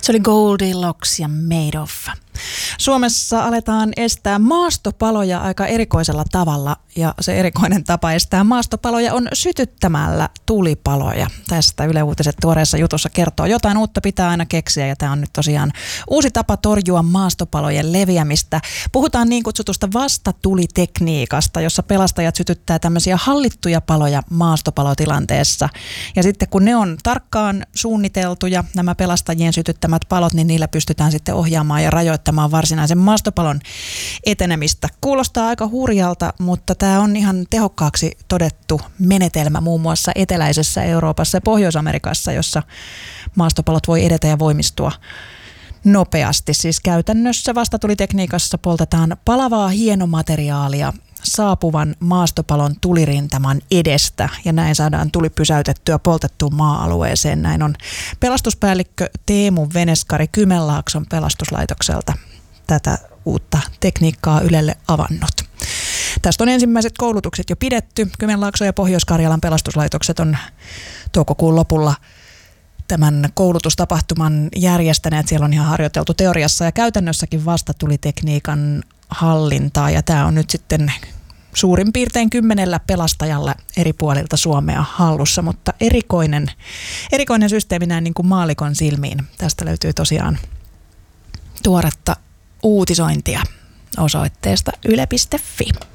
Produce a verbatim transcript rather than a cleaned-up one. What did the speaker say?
Se oli Goldilocks ja Madoff. Suomessa aletaan estää maastopaloja aika erikoisella tavalla, ja se erikoinen tapa estää maastopaloja on sytyttämällä tulipaloja. Tästä Yle Uutiset tuoreessa jutussa kertoo. Jotain uutta pitää aina keksiä, ja tämä on nyt tosiaan uusi tapa torjua maastopalojen leviämistä. Puhutaan niin kutsutusta vastatulitekniikasta, jossa pelastajat sytyttää tämmöisiä hallittuja paloja maastopalotilanteessa. Ja sitten kun ne on tarkkaan suunniteltuja, nämä pelastajien sytyttämät palot, niin niillä pystytään sitten ohjaamaan ja rajoittamaan varsinaisen maastopalon etenemistä. Kuulostaa aika hurjalta, mutta tämä on ihan tehokkaaksi todettu menetelmä muun muassa eteläisessä Euroopassa ja Pohjois-Amerikassa, jossa maastopalot voi edetä ja voimistua nopeasti. Siis käytännössä vastatulitekniikassa poltetaan palavaa hienomateriaalia saapuvan maastopalon tulirintaman edestä, ja näin saadaan tuli pysäytettyä poltettuun maa-alueeseen. Näin on pelastuspäällikkö Teemu Veneskari Kymenlaakson pelastuslaitokselta tätä uutta tekniikkaa Ylelle avannut. Tästä on ensimmäiset koulutukset jo pidetty. Kymenlaakson ja Pohjois-Karjalan pelastuslaitokset on toukokuun lopulla tämän koulutustapahtuman järjestäneet. Siellä on ihan harjoiteltu teoriassa ja käytännössäkin vastatulitekniikan hallintaa, ja tämä on nyt sitten suurin piirtein kymmenellä pelastajalla eri puolilta Suomea hallussa, mutta erikoinen, erikoinen systeemi näin niin kuin maallikon silmiin. Tästä löytyy tosiaan tuoretta uutisointia osoitteesta yle piste fi.